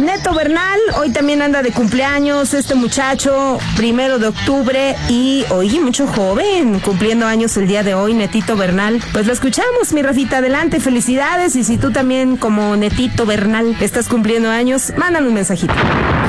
Neto Bernal, hoy también anda de cumpleaños este muchacho, 1 de octubre, y oye, mucho joven, cumpliendo años el día de hoy, Netito Bernal. Pues lo escuchamos, mi Rafita, adelante, felicidades, y si tú también, como Netito Bernal, estás cumpliendo años, mándame un mensajito.